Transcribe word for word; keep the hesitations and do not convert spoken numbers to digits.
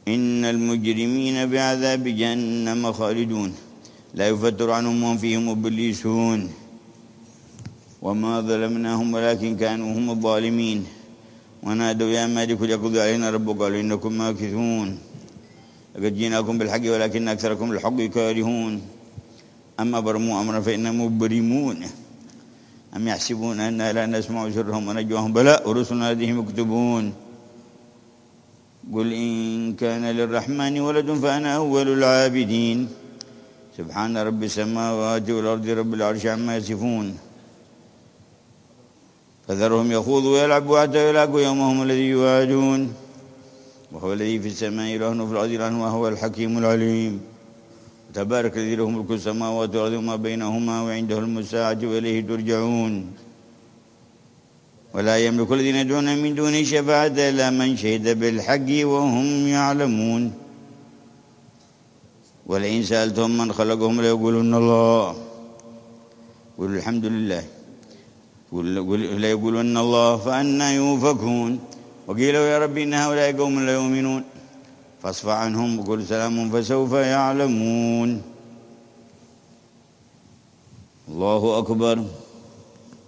إن المجرمين بعذاب جهنم خالدون لا يفتر عنهم وهم فيه مبلسون وما ظلمناهم ولكن كانوا هم الظالمين ونادوا يا مالك ليقضي علينا ربك قالوا إنكم ماكثون لقد جئناكم بالحق ولكن أكثركم للحق كارهون أما برموا أمرا فإنهم مبرمون أم يحسبون أننا لا نسمع سرهم ونجواهم بلى ورسلنا لديهم يكتبون قل إن كان للرحمن ولد فأنا أول العابدين سبحان رب السماوات والأرض رب العرش عما يصفون فذرهم يخوضوا ويلعبوا حتى يلاقوا يومهم الذي يوعدون وهو الذي في السماء إله وفي الأرض إله وهو الحكيم العليم تبارك الذي له ملك السماوات والأرض وما بينهما وعنده علم الساعة وإليه ترجعون ولا يملك الذين يدعون من دونه شفاعة إلا من شهد بالحق وهم يعلمون ولئن سألتهم من خلقهم ليقولن الله قل الحمد لله ليقولن الله فأنى يؤفكون وقيل يا رب إن هؤلاء قوم لا يؤمنون فاصفح عنهم وقل سلام فسوف يعلمون الله أكبر.